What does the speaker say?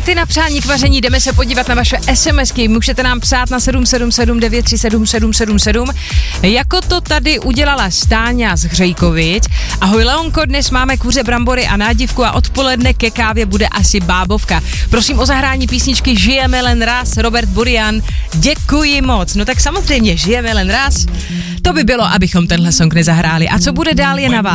Hity na přání k vaření, jdeme se podívat na vaše SMSky, můžete nám psát na 777 937 777, jako to tady udělala Stáňa z Hřejkovic. Ahoj Leonko, dnes máme kuře, brambory a nádivku a odpoledne ke kávě bude asi bábovka. Prosím o zahrání písničky Žijeme jen raz, Robert Burian, děkuji moc. No tak samozřejmě, Žijeme jen raz, to by bylo, abychom tenhle song nezahráli. A co bude dál, je na vás.